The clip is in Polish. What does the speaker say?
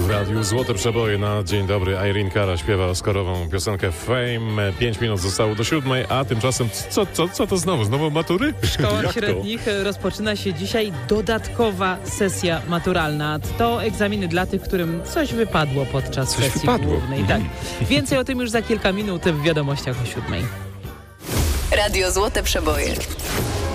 W radiu Złote Przeboje na dzień dobry. Irene Cara śpiewa oscarową piosenkę Fame. 5 minut zostało do 7, a tymczasem co to znowu? Znowu matury? W szkołach średnich rozpoczyna się dzisiaj dodatkowa sesja maturalna. To egzaminy dla tych, którym coś wypadło podczas sesji głównej. Tak. Więcej o tym już za kilka minut w wiadomościach o 7. Radio Złote Przeboje.